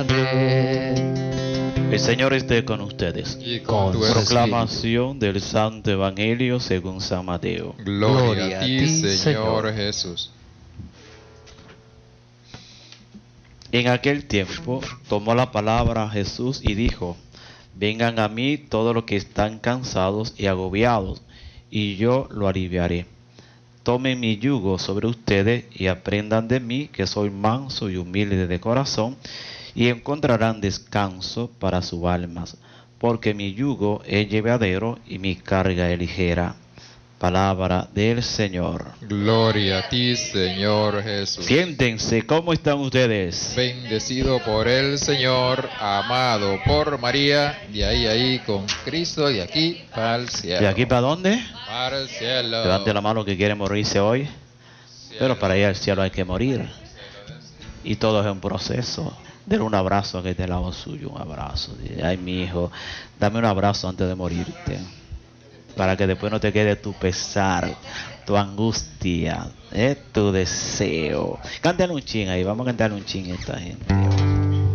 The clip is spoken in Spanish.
El Señor esté con ustedes. Y con tu Proclamación del Santo Evangelio según San Mateo. Gloria a ti, Señor Jesús. En aquel tiempo tomó la palabra Jesús y dijo: Vengan a mí todos los que están cansados y agobiados, y yo lo aliviaré. Tomen mi yugo sobre ustedes y aprendan de mí, que soy manso y humilde de corazón, y encontrarán descanso para sus almas, porque mi yugo es llevadero y mi carga es ligera. Palabra del Señor. Gloria a ti, Señor Jesús. Siéntense, ¿cómo están ustedes? Bendecido por el Señor, amado por María, de ahí con Cristo, de aquí para el cielo. ¿De aquí para dónde? Para el cielo. Levante la mano que quiere morirse hoy. Pero para ir al cielo hay que morir. Y todo es un proceso. Denle un abrazo a que esté al lado suyo, un abrazo. Ay, mi hijo, dame un abrazo antes de morirte, para que después no te quede tu pesar, tu angustia, tu deseo. Cántale un chin ahí, vamos a cantarle un chin a esta gente.